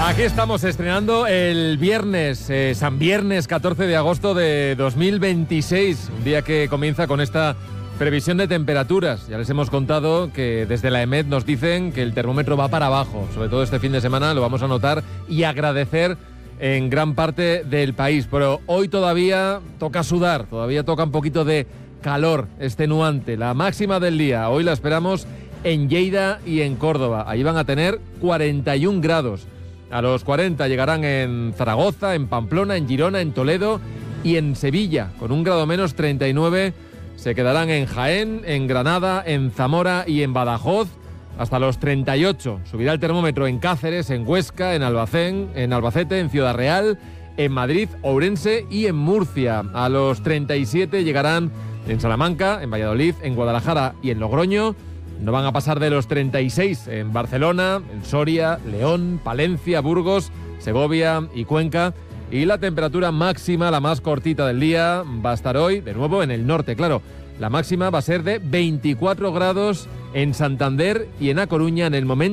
Aquí estamos estrenando el viernes, San Viernes 14 de agosto de 2026, un día que comienza con esta previsión de temperaturas. Ya les hemos contado que desde la EMET nos dicen que el termómetro va para abajo, sobre todo este fin de semana lo vamos a notar y agradecer en gran parte del país, pero hoy todavía toca sudar, todavía toca un poquito de calor extenuante. La máxima del día, hoy la esperamos en Lleida y en Córdoba, ahí van a tener 41 grados. A los 40 llegarán en Zaragoza, en Pamplona, en Girona, en Toledo y en Sevilla. Con 1 grado menos, 39, se quedarán en Jaén, en Granada, en Zamora y en Badajoz. Hasta los 38 subirá el termómetro en Cáceres, en Huesca, en Albacete, en Ciudad Real, en Madrid, Ourense y en Murcia. A los 37 llegarán en Salamanca, en Valladolid, en Guadalajara y en Logroño. No van a pasar de los 36 en Barcelona, en Soria, León, Palencia, Burgos, Segovia y Cuenca. Y la temperatura máxima, la más cortita del día, va a estar hoy, de nuevo, en el norte, claro. La máxima va a ser de 24 grados en Santander y en A Coruña en el momento.